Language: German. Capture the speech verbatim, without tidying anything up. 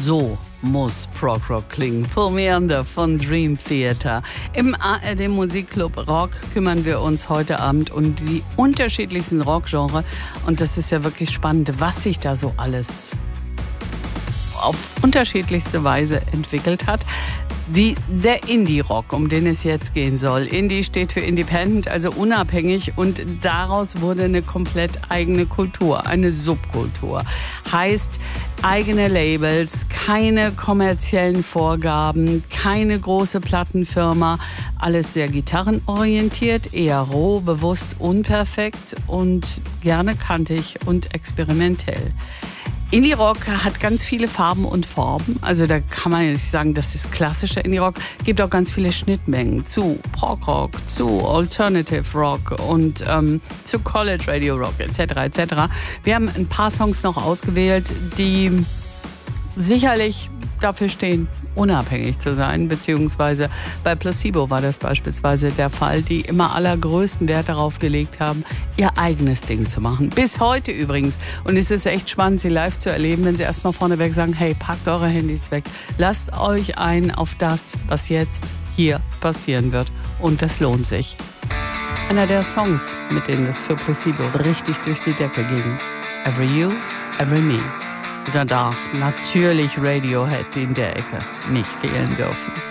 So muss Prog Rock klingen. Fulminante von Dream Theater. Im A R D Musikclub Rock kümmern wir uns heute Abend um die unterschiedlichsten Rockgenre. Und das ist ja wirklich spannend, was sich da so alles auf unterschiedlichste Weise entwickelt hat. Wie der Indie-Rock, um den es jetzt gehen soll. Indie steht für Independent, also unabhängig, und daraus wurde eine komplett eigene Kultur, eine Subkultur. Heißt, eigene Labels, keine kommerziellen Vorgaben, keine große Plattenfirma, alles sehr gitarrenorientiert, eher roh, bewusst, unperfekt und gerne kantig und experimentell. Indie-Rock hat ganz viele Farben und Formen. Also da kann man nicht sagen, das ist klassischer Indie-Rock. Es gibt auch ganz viele Schnittmengen zu Prog-Rock, zu Alternative Rock und ähm, zu College Radio Rock et cetera et cetera. Wir haben ein paar Songs noch ausgewählt, die sicherlich dafür stehen, unabhängig zu sein, beziehungsweise bei Placebo war das beispielsweise der Fall, die immer allergrößten Wert darauf gelegt haben, ihr eigenes Ding zu machen. Bis heute übrigens. Und es ist echt spannend, sie live zu erleben, wenn sie erstmal vorneweg sagen, hey, packt eure Handys weg, lasst euch ein auf das, was jetzt hier passieren wird. Und das lohnt sich. Einer der Songs, mit denen es für Placebo richtig durch die Decke ging. Every You, Every Me. Da darf natürlich Radiohead in der Ecke nicht fehlen dürfen.